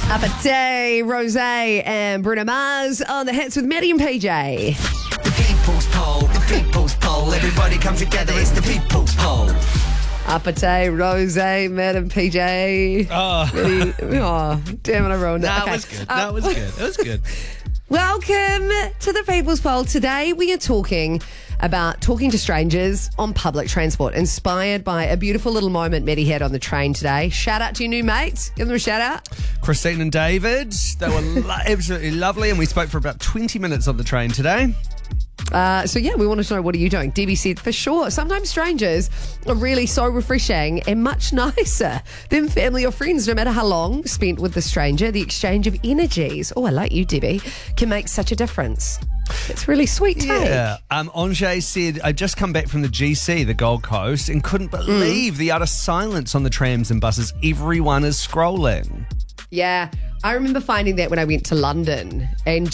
Up a day, Rose and Bruno Mars on the hits with Maddie and PJ. The people's poll, the people's poll. Everybody come together, it's the people's poll. Up a day, Rose, Matt and PJ. Maddie, damn it, I ruined it. That Okay. was good. That was good. It was good. Welcome to the People's Poll. Today we are talking about talking to strangers on public transport, inspired by a beautiful little moment Maddie had on the train today. Shout out to your new mates. Give them a shout out. Christine and David, they were absolutely lovely, and we spoke for about 20 minutes on the train today. We wanted to know, what are you doing? Debbie said, for sure, sometimes strangers are really so refreshing and much nicer than family or friends. No matter how long spent with the stranger, the exchange of energies, I like you, Debbie, can make such a difference. It's really sweet take. Yeah. Anjay said, I just come back from the GC, the Gold Coast, and couldn't believe the utter silence on the trams and buses. Everyone is scrolling. Yeah, I remember finding that when I went to London and